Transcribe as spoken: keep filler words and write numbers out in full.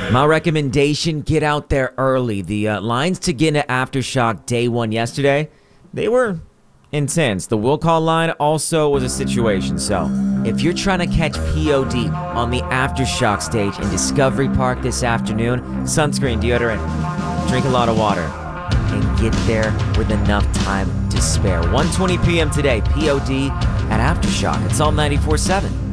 My recommendation, get out there early. The uh, lines to get into Aftershock day one yesterday, they were intense. The will call line also was a situation. So if you're trying to catch P O D on the Aftershock stage in Discovery Park this afternoon, sunscreen, deodorant, drink a lot of water, and get there with enough time to spare. one twenty p.m. today, P O D at Aftershock. It's all ninety-four seven.